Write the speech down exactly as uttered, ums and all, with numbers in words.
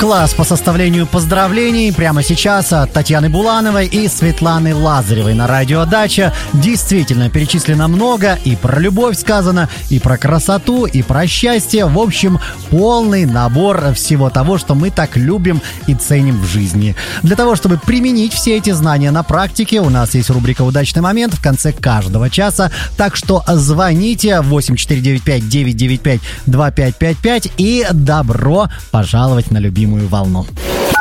Мастер-класс по составлению поздравлений прямо сейчас от Татьяны Булановой и Светланы Лазаревой на радио Дача. Действительно, перечислено много, и про любовь сказано, и про красоту, и про счастье. В общем, полный набор всего того, что мы так любим и ценим в жизни. Для того, чтобы применить все эти знания на практике, у нас есть рубрика «Удачный момент» в конце каждого часа. Так что звоните восемь четыре девять пять девять девять пять два пять пять пять и добро пожаловать на любимую волну.